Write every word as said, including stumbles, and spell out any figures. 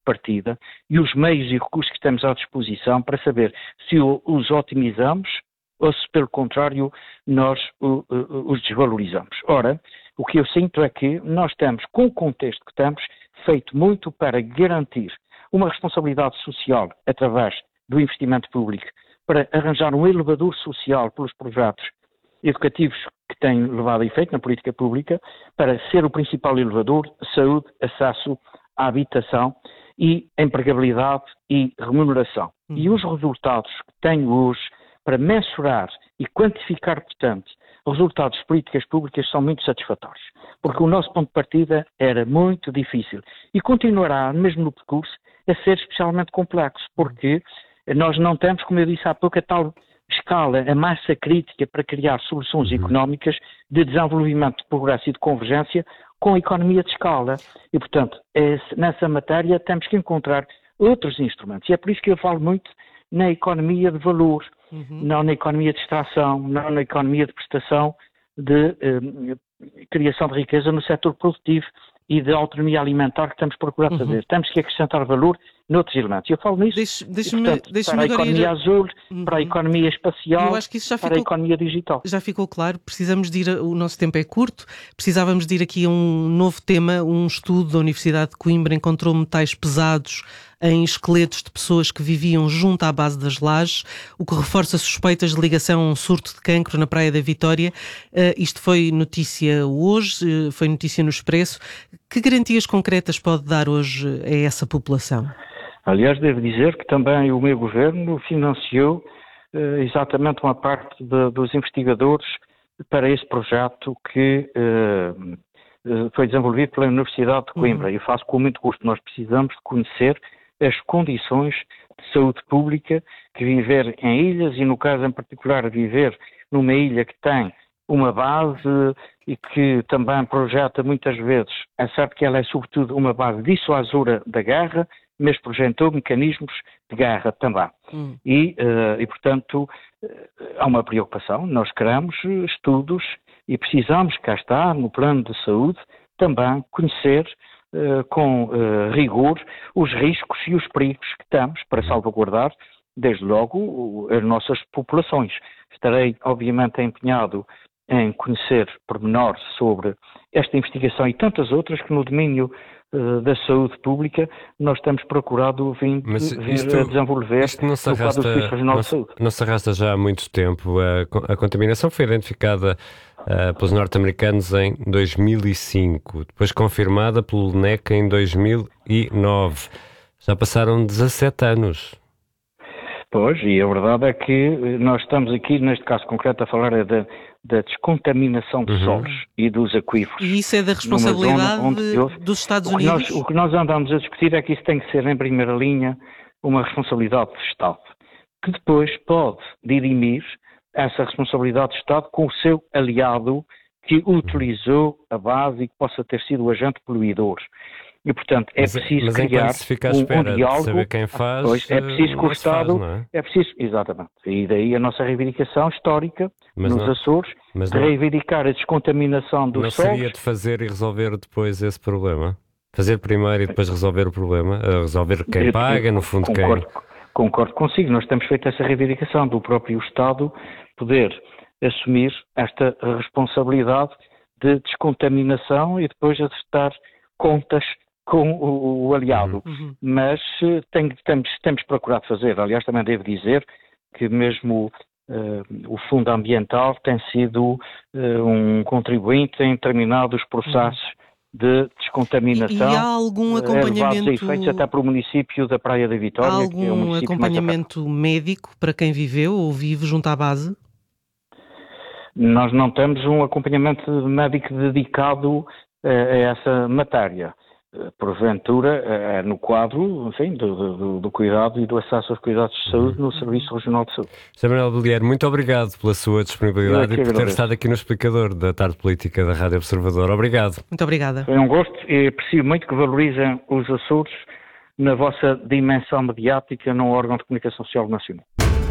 partida e os meios e recursos que temos à disposição para saber se o, os otimizamos ou se, pelo contrário, nós o, o, os desvalorizamos. Ora, o que eu sinto é que nós temos, com o contexto que temos, feito muito para garantir uma responsabilidade social através do investimento público, para arranjar um elevador social pelos projetos educativos que têm levado a efeito na política pública, para ser o principal elevador, saúde, acesso à habitação e empregabilidade e remuneração. Uhum. E os resultados que tenho hoje para mensurar e quantificar, portanto, resultados de políticas públicas são muito satisfatórios, porque o nosso ponto de partida era muito difícil e continuará, mesmo no percurso, a ser especialmente complexo, porque nós não temos, como eu disse há pouco, a tal escala, a massa crítica para criar soluções económicas de desenvolvimento, de progresso e de convergência com a economia de escala. E, portanto, é, nessa matéria temos que encontrar outros instrumentos. E é por isso que eu falo muito na economia de valor, uhum. não na economia de extração, não na economia de prestação de eh, criação de riqueza no setor produtivo e de autonomia alimentar que estamos a procurar fazer. Uhum. Temos que acrescentar valor noutros elementos. Eu falo nisso, deixe, deixe e, portanto, deixe para a economia ir... azul, uhum. para a economia espacial, para ficou, a economia digital. Já ficou claro, precisamos de ir, a, o nosso tempo é curto, precisávamos de ir aqui a um novo tema. Um estudo da Universidade de Coimbra encontrou metais pesados em esqueletos de pessoas que viviam junto à base das lajes, o que reforça suspeitas de ligação a um surto de cancro na Praia da Vitória. Uh, isto foi notícia hoje, uh, foi notícia no Expresso. Que garantias concretas pode dar hoje a essa população? Aliás, devo dizer que também o meu governo financiou uh, exatamente uma parte de, dos investigadores para esse projeto que uh, uh, foi desenvolvido pela Universidade de Coimbra. Uhum. E faço com muito gosto. Nós precisamos de conhecer as condições de saúde pública que viver em ilhas e, no caso em particular, viver numa ilha que tem uma base e que também projeta muitas vezes, é certo que ela é sobretudo uma base dissuasora da guerra, mas projetou mecanismos de guerra também. Hum. E, uh, e, portanto, uh, há uma preocupação. Nós queremos estudos e precisamos, cá está, no plano de saúde, também conhecer uh, com uh, rigor os riscos e os perigos que temos para salvaguardar, desde logo, as nossas populações. Estarei, obviamente, empenhado em conhecer pormenores sobre esta investigação e tantas outras que no domínio uh, da saúde pública nós temos procurado vir, vir isto, a desenvolver isto não se no arrasta, quadro do Serviço Regional não, de Saúde. Não se arrasta já há muito tempo. A, a contaminação foi identificada uh, pelos norte-americanos em dois mil e cinco, depois confirmada pelo N E C em dois mil e nove. Já passaram dezassete anos. Pois, e a verdade é que nós estamos aqui, neste caso concreto, a falar da, da descontaminação dos uhum. solos e dos aquíferos. E isso é da responsabilidade onde, dos Estados Unidos? O que, nós, o que nós andamos a discutir é que isso tem que ser, em primeira linha, uma responsabilidade do Estado, que depois pode dirimir essa responsabilidade do Estado com o seu aliado que utilizou a base e que possa ter sido o agente poluidor. E, portanto, é mas, preciso mas criar se fica à espera um, um diálogo. De saber quem faz, pois, é preciso que o Estado, faz, é? é preciso, exatamente, e daí a nossa reivindicação histórica mas nos não, Açores, mas de não, reivindicar a descontaminação dos solos. Não seria de fazer e resolver depois esse problema? Fazer primeiro e depois resolver o problema? Resolver quem eu, paga, no fundo concordo, quem... Concordo consigo, nós temos feito essa reivindicação do próprio Estado poder assumir esta responsabilidade de descontaminação e depois ajustar contas com o, o aliado, uhum. mas tem, temos, temos procurado fazer. Aliás, também devo dizer que mesmo uh, o Fundo Ambiental tem sido uh, um contribuinte em determinados processos uhum. de descontaminação. E, e há algum acompanhamento... Uh, efeitos até para o município da Praia da Vitória. Há algum que é um acompanhamento médico para quem viveu ou vive junto à base? Nós não temos um acompanhamento médico dedicado uh, a essa matéria. Porventura, é no quadro, enfim, do, do, do cuidado e do acesso aos cuidados de saúde no Serviço Regional de Saúde. José Manuel Bolieiro, muito obrigado pela sua disponibilidade e por ter estado aqui no explicador da Tarde Política da Rádio Observador. Obrigado. Muito obrigada. Foi um gosto e aprecio muito que valorizem os Açores na vossa dimensão mediática num órgão de comunicação social nacional.